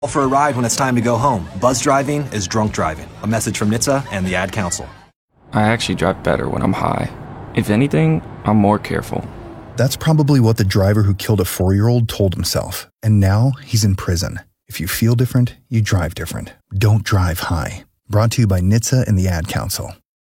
For a ride when it's time to go home. Buzz driving is drunk driving. A message from NHTSA and the Ad Council. I actually drive better when I'm high. If anything, I'm more careful. That's probably what the driver who killed a 4-year-old told himself. And now he's in prison. If you feel different, you drive different. Don't drive high. Brought to you by NHTSA and the Ad Council.